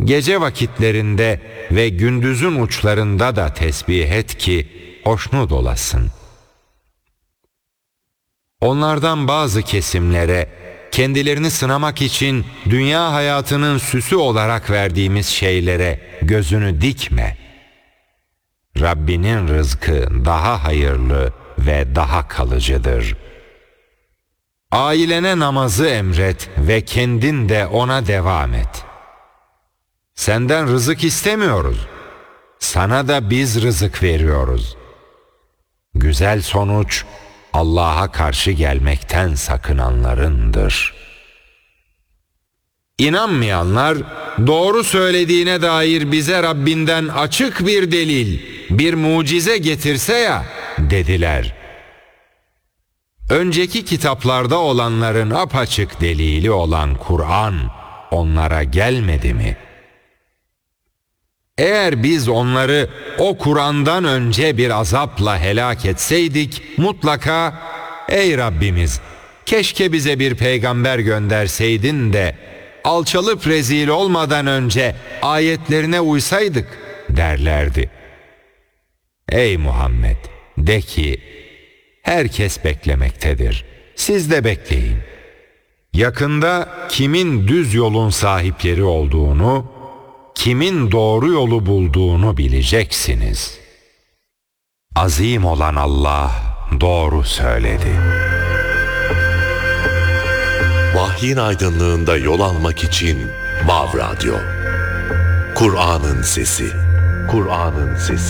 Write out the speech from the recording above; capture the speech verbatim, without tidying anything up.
Gece vakitlerinde ve gündüzün uçlarında da tesbih et ki hoşnut olasın. Onlardan bazı kesimlere kendilerini sınamak için dünya hayatının süsü olarak verdiğimiz şeylere gözünü dikme. Rabbinin rızkı daha hayırlı ve daha kalıcıdır. Ailene namazı emret ve kendin de ona devam et. Senden rızık istemiyoruz. Sana da biz rızık veriyoruz. Güzel sonuç Allah'a karşı gelmekten sakınanlarındır. İnanmayanlar doğru söylediğine dair bize Rabbinden açık bir delil, bir mucize getirse ya dediler. Önceki kitaplarda olanların apaçık delili olan Kur'an onlara gelmedi mi? Eğer biz onları o Kur'an'dan önce bir azapla helak etseydik mutlaka ey Rabbimiz keşke bize bir peygamber gönderseydin de alçalıp rezil olmadan önce ayetlerine uysaydık derlerdi. Ey Muhammed de ki herkes beklemektedir. Siz de bekleyin. Yakında kimin düz yolun sahipleri olduğunu, kimin doğru yolu bulduğunu bileceksiniz. Azim olan Allah doğru söyledi. Vahyin aydınlığında yol almak için Vav Radyo. Kur'an'ın sesi. Kur'an'ın sesi.